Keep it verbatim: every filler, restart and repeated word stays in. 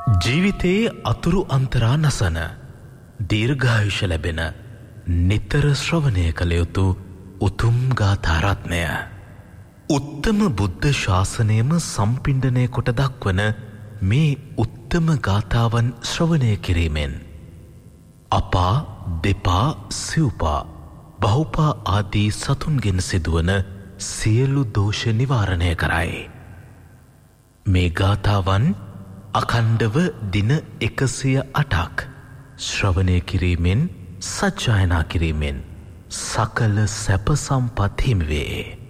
ජීවිතයේ අතුරු අන්තරා නසන දීර්ඝායුෂ ලැබෙන නිතර ශ්‍රවණය කළ යුතු උතුම් ගාථා රත්නය. උත්තම බුද්ධ ශාසනයම සම්පිණ්ඩනය කොට දක්වන මේ උත්තම ගාථාවන් ශ්‍රවණය කිරීමෙන් අපා දෙපා සිව්පා බහුපා ආදී සතුන්ගෙන් සිදුවන සියලු දෝෂ නිවාරණය කරයි. මේ ගාථාවන් අඛණ්ඩව දින එකසිය අටක් ශ්‍රවණය කිරීමෙන් සජ්ජායනා කිරීමෙන් සකල සැප සම්පත් හිමි වේ.